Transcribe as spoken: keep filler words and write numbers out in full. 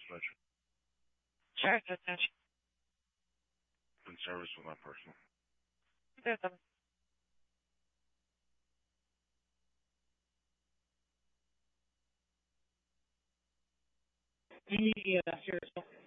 dispatch. Sure, dispatch. In service with my personal. There's a Yeah, seriously.